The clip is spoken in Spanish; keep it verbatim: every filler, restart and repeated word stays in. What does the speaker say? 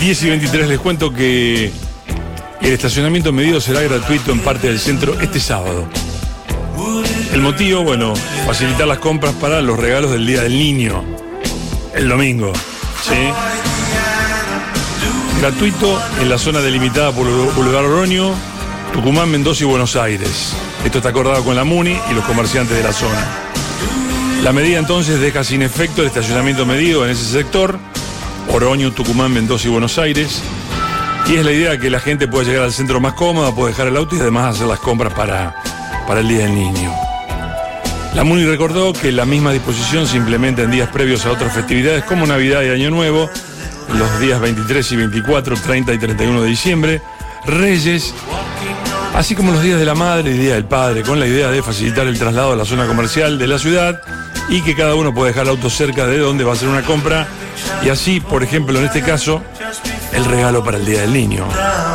diez y veintitrés les cuento que el estacionamiento medido será gratuito en parte del centro este sábado. El motivo, bueno, facilitar las compras para los regalos del Día del Niño, el domingo, ¿sí? Gratuito en la zona delimitada por Boulevard Oroño, Tucumán, Mendoza y Buenos Aires. Esto está acordado con la MUNI y los comerciantes de la zona. La medida entonces deja sin efecto el estacionamiento medido en ese sector, Oroño, Tucumán, Mendoza y Buenos Aires. Y es la idea que la gente pueda llegar al centro más cómoda, puede dejar el auto y además hacer las compras para, para el Día del Niño. La MUNI recordó que la misma disposición se implementa en días previos a otras festividades como Navidad y Año Nuevo, los días veintitrés y veinticuatro, treinta y treinta y uno de diciembre, Reyes, así como los días de la Madre y Día del Padre, con la idea de facilitar el traslado a la zona comercial de la ciudad y que cada uno pueda dejar el auto cerca de donde va a hacer una compra y así, por ejemplo, en este caso, el regalo para el Día del Niño.